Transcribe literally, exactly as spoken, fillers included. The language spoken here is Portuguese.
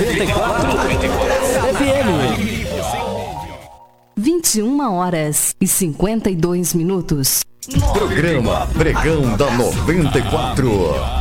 noventa e quatro F M. vinte e uma horas e cinquenta e dois minutos. Programa Pregão da noventa e quatro.